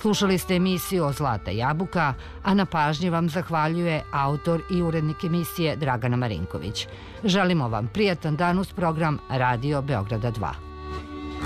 Slušali ste emisiju Zlata jabuka, a na pažnji vam zahvaljuje autor i urednik emisije Dragana Marinković. Želimo vam prijatan dan uz program Radio Beograda 2.